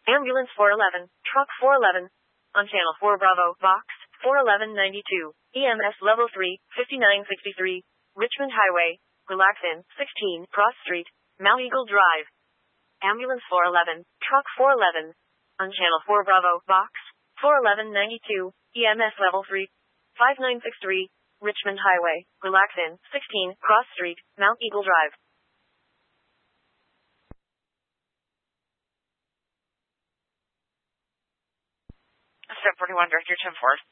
Ambulance 411, Truck 411. On Channel 4 Bravo, Box 41192. EMS Level 3, 5963. Richmond Highway. Relaxin, 16, Cross Street, Mount Eagle Drive. Ambulance 411, Truck 411. On Channel 4 Bravo, Box 41192. EMS Level 3, 5963. Richmond Highway. Relaxin, 16, Cross Street, Mount Eagle Drive. Step 41, Director 10-4.